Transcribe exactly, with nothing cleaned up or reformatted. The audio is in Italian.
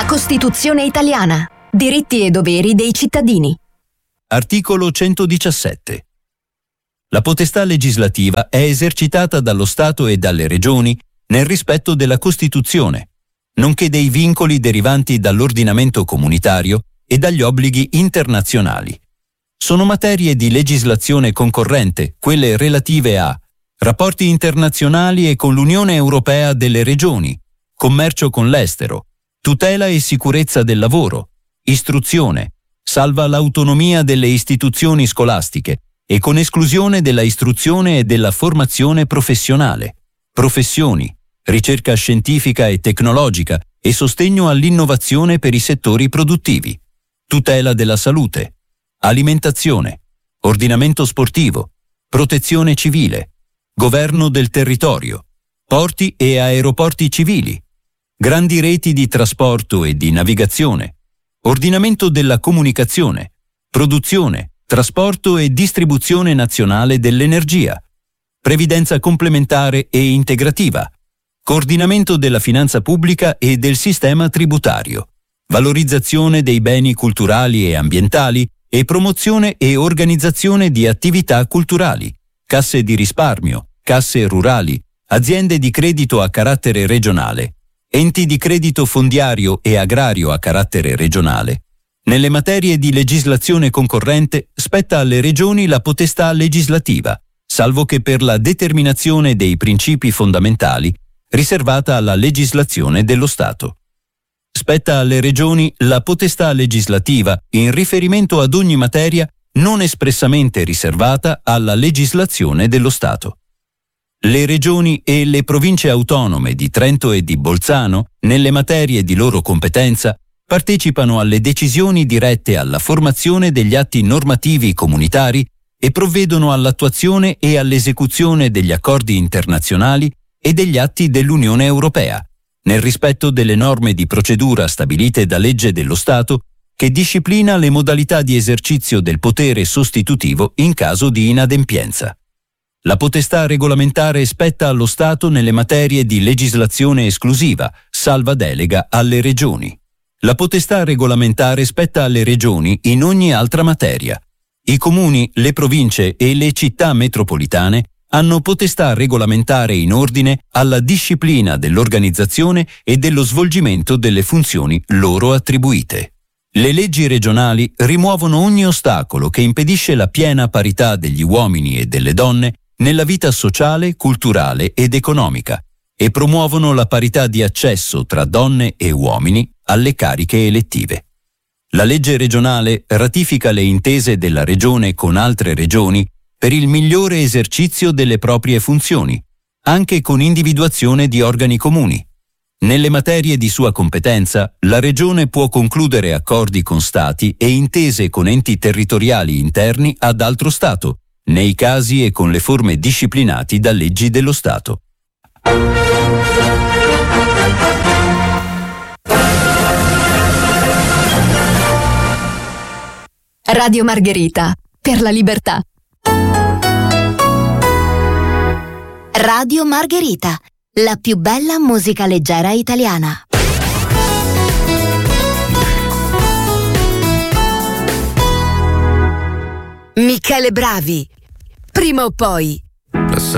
La Costituzione italiana. Diritti e doveri dei cittadini. Articolo centodiciassette. La potestà legislativa è esercitata dallo Stato e dalle Regioni nel rispetto della Costituzione, nonché dei vincoli derivanti dall'ordinamento comunitario e dagli obblighi internazionali. Sono materie di legislazione concorrente quelle relative a rapporti internazionali e con l'Unione Europea delle Regioni, commercio con l'estero, tutela e sicurezza del lavoro, istruzione, salva l'autonomia delle istituzioni scolastiche e con esclusione della istruzione e della formazione professionale, professioni, ricerca scientifica e tecnologica e sostegno all'innovazione per i settori produttivi, tutela della salute, alimentazione, ordinamento sportivo, protezione civile, governo del territorio, porti e aeroporti civili, grandi reti di trasporto e di navigazione, ordinamento della comunicazione, produzione, trasporto e distribuzione nazionale dell'energia, previdenza complementare e integrativa, coordinamento della finanza pubblica e del sistema tributario, valorizzazione dei beni culturali e ambientali e promozione e organizzazione di attività culturali, casse di risparmio, casse rurali, aziende di credito a carattere regionale, enti di credito fondiario e agrario a carattere regionale. Nelle materie di legislazione concorrente spetta alle regioni la potestà legislativa, salvo che per la determinazione dei principi fondamentali riservata alla legislazione dello Stato. Spetta alle regioni la potestà legislativa in riferimento ad ogni materia non espressamente riservata alla legislazione dello Stato. Le regioni e le province autonome di Trento e di Bolzano, nelle materie di loro competenza, partecipano alle decisioni dirette alla formazione degli atti normativi comunitari e provvedono all'attuazione e all'esecuzione degli accordi internazionali e degli atti dell'Unione Europea, nel rispetto delle norme di procedura stabilite da legge dello Stato che disciplina le modalità di esercizio del potere sostitutivo in caso di inadempienza. La potestà regolamentare spetta allo Stato nelle materie di legislazione esclusiva, salva delega alle regioni. La potestà regolamentare spetta alle regioni in ogni altra materia. I comuni, le province e le città metropolitane hanno potestà regolamentare in ordine alla disciplina dell'organizzazione e dello svolgimento delle funzioni loro attribuite. Le leggi regionali rimuovono ogni ostacolo che impedisce la piena parità degli uomini e delle donne nella vita sociale, culturale ed economica e promuovono la parità di accesso tra donne e uomini alle cariche elettive. La legge regionale ratifica le intese della regione con altre regioni per il migliore esercizio delle proprie funzioni, anche con individuazione di organi comuni. Nelle materie di sua competenza, la regione può concludere accordi con stati e intese con enti territoriali interni ad altro Stato, nei casi e con le forme disciplinati da leggi dello Stato. Radio Margherita, per la libertà. Radio Margherita, la più bella musica leggera italiana. Michele Bravi, prima o poi